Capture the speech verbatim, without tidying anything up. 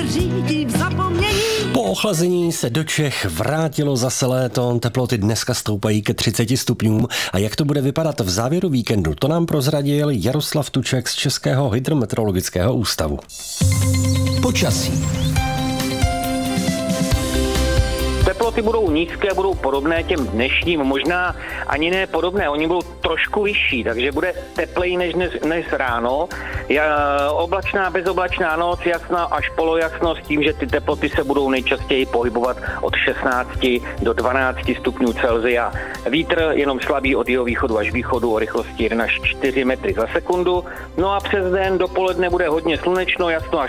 řídí v zapomnění. Po ochlazení se do Čech vrátilo zase léto, teploty dneska stoupají ke třiceti stupňům a jak to bude vypadat v závěru víkendu, to nám prozradil Jaroslav Tuček z Českého hydrometeorologického ústavu. Počasí. Teploty budou nízké, budou podobné těm dnešním, možná ani ne podobné, oni budou trošku vyšší, takže bude tepleji než dnes, dnes ráno. Ja, oblačná, bezoblačná noc, jasná až polojasno s tím, že ty teploty se budou nejčastěji pohybovat od šestnácti do dvanácti stupňů Celsia. Vítr jenom slabý od jihovýchodu až východu o rychlosti jedna až čtyři metry za sekundu. No a přes den dopoledne bude hodně slunečno, jasno až